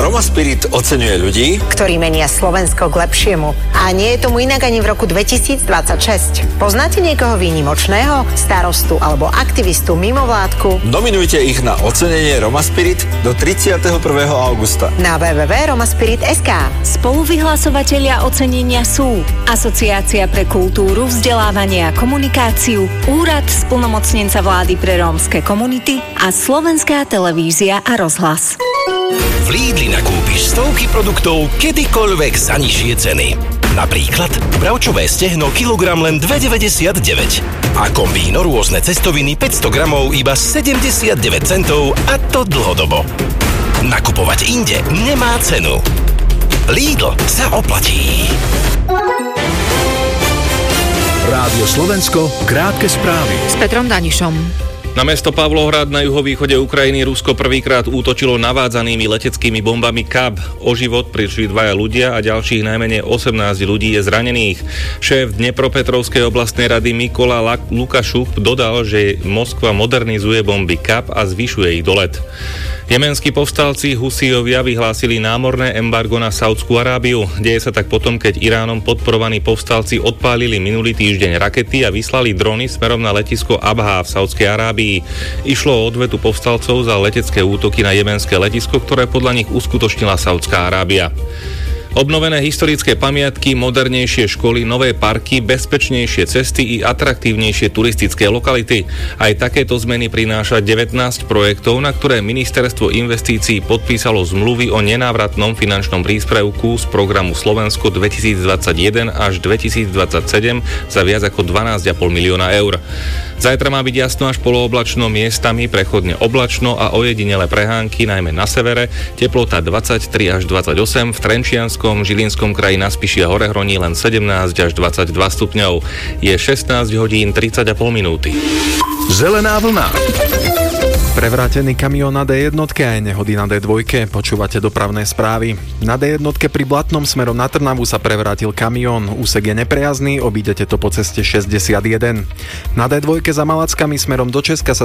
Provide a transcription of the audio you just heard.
Roma Spirit oceňuje ľudí, ktorí menia Slovensko k lepšiemu. A nie je tomu inak ani v roku 2026. Poznáte niekoho výnimočného? Starostu alebo aktivistu mimovládku? Nominujte ich na ocenenie Roma Spirit do 31. augusta. Na www.romaspirit.sk. Spoluvyhlasovatelia ocenenia sú Asociácia pre kultúru, vzdelávanie a komunikáciu, Úrad splnomocnenca vlády pre rómske komunity a Slovenská televízia a rozhlas. V Lidli nakúpiš stovky produktov kedykoľvek za nižšie ceny. Napríklad bravčové stehno kilogram len 2,99 a kombíno rôzne cestoviny 500 gramov iba 79 centov, a to dlhodobo. Nakupovať inde nemá cenu. Lidl sa oplatí. Rádio Slovensko, krátke správy. S Petrom Danišom. Na mesto Pavlohrad na juhovýchode Ukrajiny Rusko prvýkrát útočilo navádzanými leteckými bombami KAB. O život prišli 2 ľudia a ďalších najmenej 18 ľudí je zranených. Šéf Dnepropetrovskej oblastnej rady Mikola Lukašuk dodal, že Moskva modernizuje bomby KAB a zvyšuje ich dolet. Jemenskí povstalci Husijovia vyhlásili námorné embargo na Saúdskú Arábiu. Deje sa tak potom, keď Iránom podporovaní povstalci odpálili minulý týždeň rakety a vyslali drony smerom na letisko Abha v Saúdskej Arábii. Išlo o odvetu povstalcov za letecké útoky na jemenské letisko, ktoré podľa nich uskutočnila Saúdská Arábia. Obnovené historické pamiatky, modernejšie školy, nové parky, bezpečnejšie cesty i atraktívnejšie turistické lokality. Aj takéto zmeny prináša 19 projektov, na ktoré Ministerstvo investícií podpísalo zmluvy o nenávratnom finančnom príspevku z programu Slovensko 2021 až 2027 za viac ako 12,5 milióna eur. Zajtra má byť jasno až polooblačno, miestami prechodne oblačno a ojedinele prehánky, najmä na severe, teplota 23 až 28, v Trenčianskom, Žilinskom kraji na Spiši a Horehroní len 17 až 22 stupňov. Je 16 hodín 30,5 minúty. Zelená vlna. Prevrátený kamión na D1 aj nehody na D2. Počúvate dopravné správy. Na D1 pri Blatnom smerom na Trnavu sa prevrátil kamión. Úsek je neprejazný, obídete to po ceste 61. Na D2 za Malackami smerom do Česka sa